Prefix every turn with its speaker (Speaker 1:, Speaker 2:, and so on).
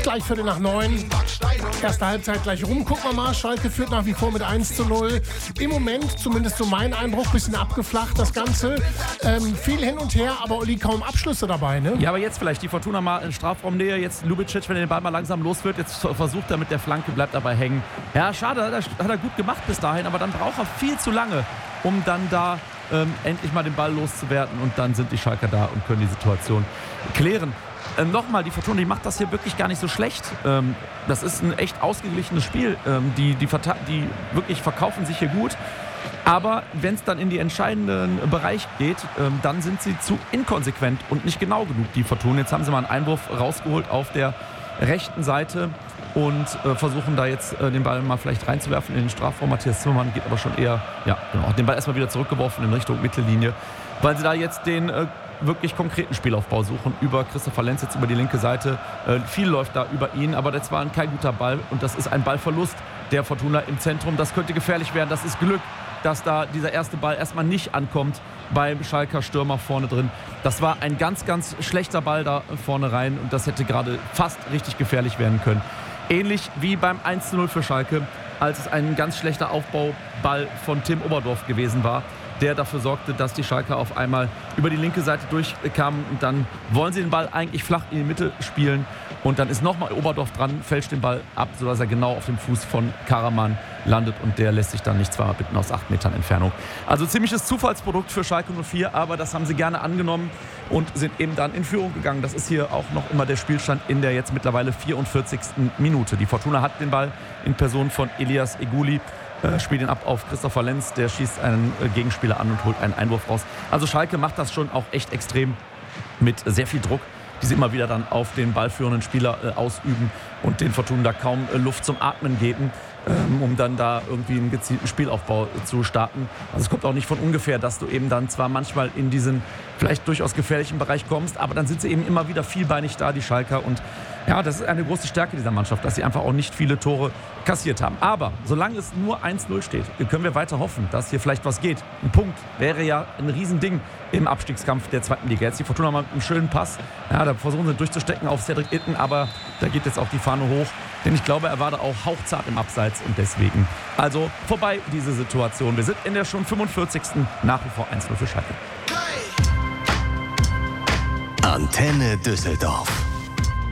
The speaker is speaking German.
Speaker 1: Gleich 8:45. Erste Halbzeit gleich rum. Gucken wir mal. Schalke führt nach wie vor mit 1:0. Im Moment, zumindest so mein Eindruck, bisschen abgeflacht das Ganze. Viel hin und her, aber Olli, kaum Abschlüsse dabei, ne?
Speaker 2: Ja, aber jetzt vielleicht die Fortuna mal in Strafraumnähe. Jetzt Lubicic, wenn er den Ball mal langsam los wird. Jetzt versucht er mit der Flanke, bleibt dabei hängen. Ja, schade, hat er gut gemacht bis dahin, aber dann braucht er viel zu lange, um dann da endlich mal den Ball loszuwerden. Und dann sind die Schalker da und können die Situation klären. Nochmal, die Fortuna, die macht das hier wirklich gar nicht so schlecht. Das ist ein echt ausgeglichenes Spiel. Die wirklich verkaufen sich hier gut. Aber wenn es dann in den entscheidenden Bereich geht, dann sind sie zu inkonsequent und nicht genau genug, die Fortuna. Jetzt haben sie mal einen Einwurf rausgeholt auf der rechten Seite und versuchen da jetzt den Ball mal vielleicht reinzuwerfen in den Strafraum. Matthias Zimmermann geht aber schon eher, den Ball erstmal wieder zurückgeworfen in Richtung Mittellinie, weil sie da jetzt den wirklich konkreten Spielaufbau suchen über Christopher Lenz, jetzt über die linke Seite. Viel läuft da über ihn, aber das war kein guter Ball und das ist ein Ballverlust der Fortuna im Zentrum. Das könnte gefährlich werden, das ist Glück, dass da dieser erste Ball erstmal nicht ankommt beim Schalker Stürmer vorne drin. Das war ein ganz, ganz schlechter Ball da vorne rein und das hätte gerade fast richtig gefährlich werden können. Ähnlich wie beim 1:0 für Schalke, als es ein ganz schlechter Aufbauball von Tim Oberdorf gewesen war, der dafür sorgte, dass die Schalker auf einmal über die linke Seite durchkamen und dann wollen sie den Ball eigentlich flach in die Mitte spielen und dann ist nochmal Oberdorf dran, fälscht den Ball ab, sodass er genau auf dem Fuß von Karaman landet und der lässt sich dann nicht zweimal bitten aus 8 Metern Entfernung. Also ziemliches Zufallsprodukt für Schalke 04, aber das haben sie gerne angenommen und sind eben dann in Führung gegangen. Das ist hier auch noch immer der Spielstand in der jetzt mittlerweile 44. Minute. Die Fortuna hat den Ball in Person von Elias Eguli, spielt ihn ab auf Christopher Lenz, der schießt einen Gegenspieler an und holt einen Einwurf raus. Also Schalke macht das schon auch echt extrem mit sehr viel Druck, die sie immer wieder dann auf den ballführenden Spieler ausüben und den Fortuna da kaum Luft zum Atmen geben, um dann da irgendwie einen gezielten Spielaufbau zu starten. Also es kommt auch nicht von ungefähr, dass du eben dann zwar manchmal in diesen vielleicht durchaus gefährlichen Bereich kommst, aber dann sind sie eben immer wieder vielbeinig da, die Schalker. Und ja, das ist eine große Stärke dieser Mannschaft, dass sie einfach auch nicht viele Tore kassiert haben. Aber solange es nur 1:0 steht, können wir weiter hoffen, dass hier vielleicht was geht. Ein Punkt wäre ja ein Riesending im Abstiegskampf der zweiten Liga. Jetzt die Fortuna mal mit einem schönen Pass. Ja, da versuchen sie durchzustecken auf Cedric Itten, aber da geht jetzt auch die Fahne hoch. Denn ich glaube, er war da auch hauchzart im Abseits und deswegen. Also vorbei diese Situation. Wir sind in der schon 45. nach wie vor 1:0 für Schalke.
Speaker 3: Antenne Düsseldorf.